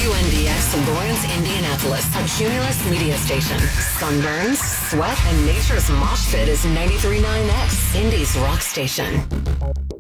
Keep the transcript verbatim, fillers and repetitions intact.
W N D X Lawrence, Indianapolis, a Cumulus media station. Sunburns, sweat, and nature's mosh pit is ninety-three point nine X, Indy's rock station.